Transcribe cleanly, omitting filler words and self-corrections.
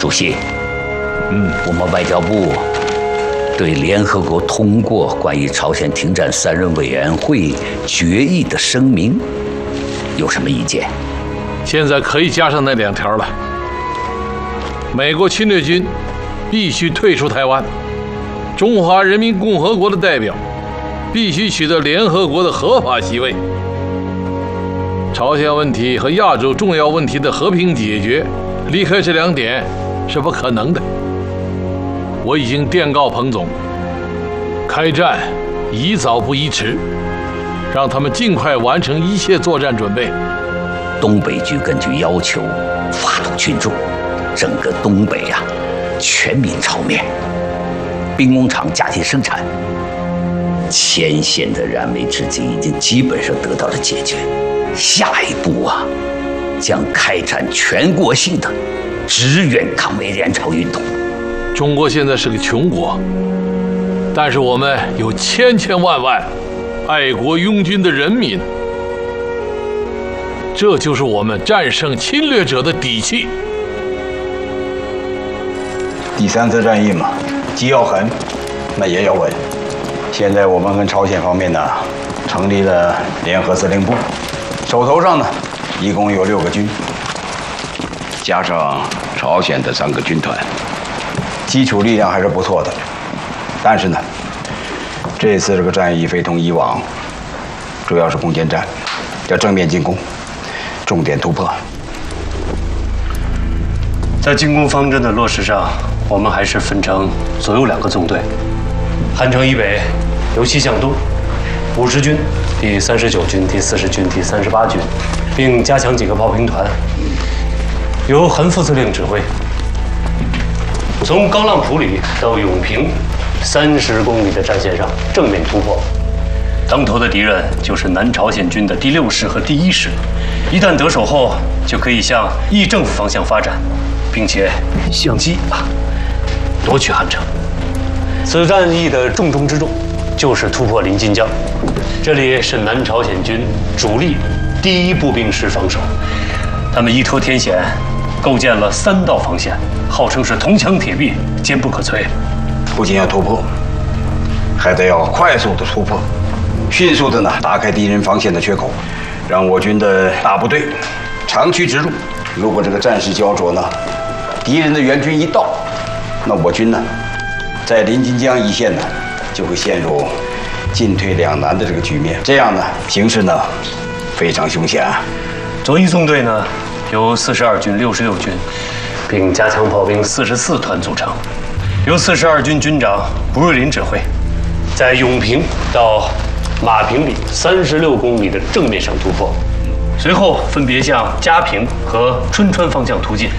主席，我们外交部对联合国通过关于朝鲜停战3人委员会决议的声明有什么意见？ 现在可以加上那2条了。美国侵略军必须退出台湾，中华人民共和国的代表必须取得联合国的合法席位。朝鲜问题和亚洲重要问题的和平解决，离开这2点是不可能的。我已经电告彭总，开战宜早不宜迟，让他们尽快完成一切作战准备。 东北局根据要求发动群众，整个东北全民超面，兵工厂加紧生产，前线的燃眉之急已经基本上得到了解决。下一步将开展全国性的支援抗美援朝运动。 中国现在是个穷国，但是我们有千万万爱国拥军的人民，这就是我们战胜侵略者的底气。 第3次战役嘛，既要狠，那也要稳。现在我们跟朝鲜方面呢，成立了联合司令部，手头上呢，一共有6个军，加上朝鲜的3个军团，基础力量还是不错的。但是呢，这次这个战役非同以往，主要是攻坚战，要正面进攻，重点突破。 在进攻方针的落实上，我们还是分成左右2个纵队，汉城以北由西向东，50军、第39军、第40军、第38军，并加强几个炮兵团，由韩副司令指挥。从高浪浦里到永平30公里的战线上正面突破，当头的敌人就是南朝鲜军的第6师和第1师。一旦得手后，就可以向议政府方向发展，并且相机夺取汉城。此战役的重中之重就是突破临津江，这里是南朝鲜军主力第1步兵师防守，他们依托天险，构建了3道防线，号称是铜墙铁壁，坚不可摧。 不仅要突破，还得要快速的突破，迅速的呢打开敌人防线的缺口，让我军的大部队长驱直入。如果这个战事焦灼呢，敌人的援军一到，那我军呢，在临津江一线呢，就会陷入进退两难的这个局面。这样呢，形势呢非常凶险。 左翼纵队呢，由42军、66军，并加强炮兵44团组成，由42军军长卜瑞麟指挥，在永平到马平里36公里的正面上突破，随后分别向嘉平和春川方向突进。